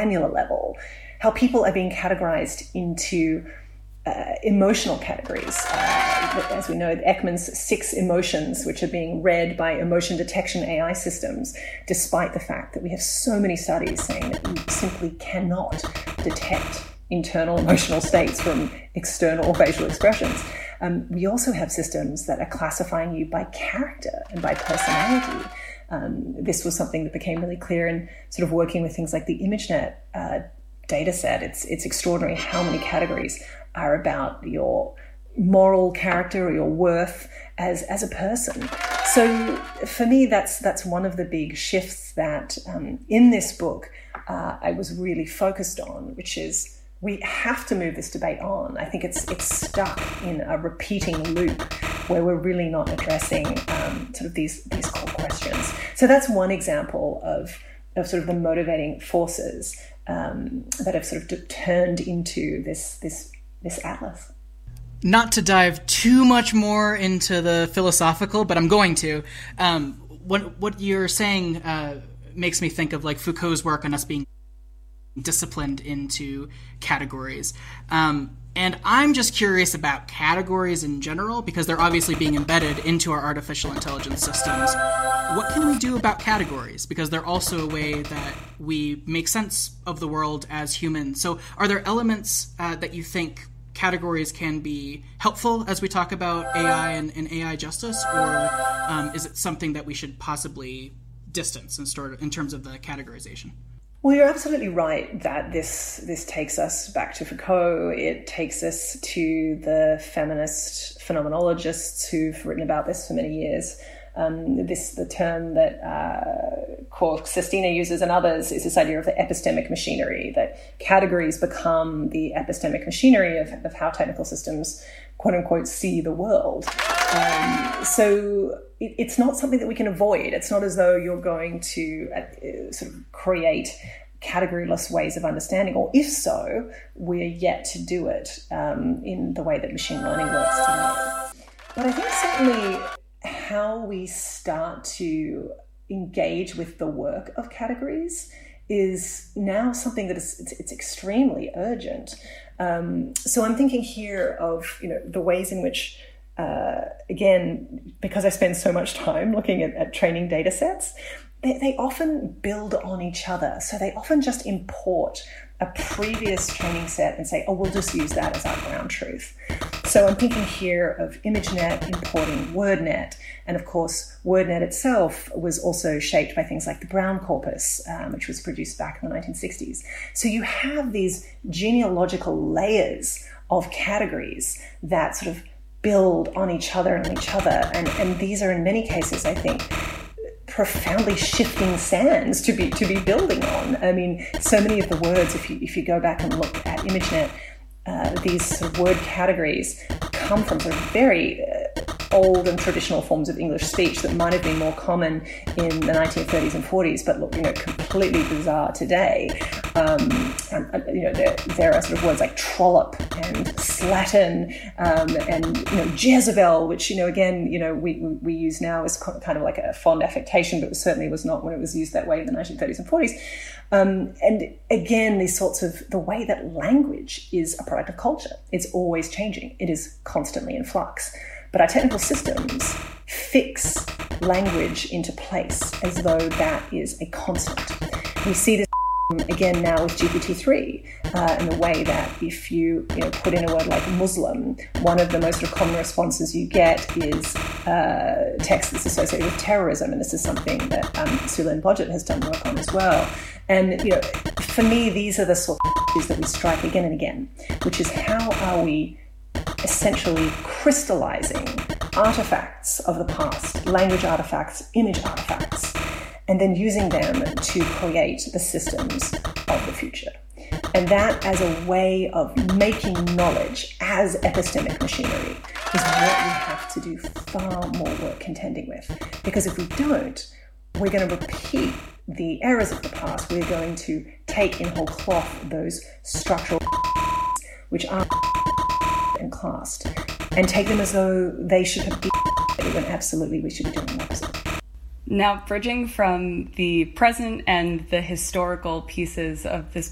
granular level, how people are being categorized into emotional categories. As we know, Ekman's 6 emotions, which are being read by emotion detection AI systems, despite the fact that we have so many studies saying that you simply cannot detect internal emotional states from external facial expressions. We also have systems that are classifying you by character and by personality. This was something that became really clear in sort of working with things like the ImageNet data set. It's extraordinary how many categories are about your moral character or your worth as a person. So for me, that's one of the big shifts that in this book I was really focused on, which is we have to move this debate on. I think it's stuck in a repeating loop where we're really not addressing sort of these core questions. So that's one example of sort of the motivating forces that have sort of turned into this atlas. Not to dive too much more into the philosophical, but I'm going to. What you're saying makes me think of like Foucault's work on us being disciplined into categories. And I'm just curious about categories in general, because they're obviously being embedded into our artificial intelligence systems. What can we do about categories? Because they're also a way that we make sense of the world as humans. So are there elements that you think categories can be helpful as we talk about AI and AI justice, or is it something that we should possibly distance in terms of the categorization? Well, you're absolutely right that this takes us back to Foucault. It takes us to the feminist phenomenologists who've written about this for many years. The term that Sestina uses and others is this idea of the epistemic machinery, that categories become the epistemic machinery of how technical systems, quote unquote, see the world. So it's not something that we can avoid. It's not as though you're going to sort of create categoryless ways of understanding, or if so, we're yet to do it in the way that machine learning works today. But I think certainly how we start to engage with the work of categories is now something that it's extremely urgent. So I'm thinking here of the ways in which, again, because I spend so much time looking at training data sets, they often build on each other. So they often just import a previous training set and say, oh, we'll just use that as our ground truth. So I'm thinking here of ImageNet importing WordNet. And of course, WordNet itself was also shaped by things like the Brown corpus, which was produced back in the 1960s. So you have these genealogical layers of categories that sort of build on each other and each other. And these are, in many cases, I think, profoundly shifting sands to be building on. I mean, so many of the words, if you go back and look at ImageNet, these sort of word categories come from sort of very old and traditional forms of English speech that might have been more common in the 1930s and 40s, but look, completely bizarre today. There are sort of words like trollop and slattern and Jezebel, which again we use now as kind of like a fond affectation, but it certainly was not when it was used that way in the 1930s and 40s. And again, these sorts of the way that language is a product of culture. It's always changing. It is constantly in flux. But our technical systems fix language into place as though that is a constant. We see this again now with GPT-3 in the way that if you put in a word like Muslim, one of the most common responses you get is text that's associated with terrorism, and this is something that Sulen Bodget has done work on as well. And for me, these are the sort of issues that we strike again and again, which is how are we essentially crystallizing artifacts of the past, language artifacts, image artifacts, and then using them to create the systems of the future. And that as a way of making knowledge as epistemic machinery is what we have to do far more work contending with. Because if we don't, we're going to repeat the errors of the past. We're going to take in whole cloth those structural which are and classed and take them as though they should have been, when absolutely we should be doing the opposite. Now, bridging from the present and the historical pieces of this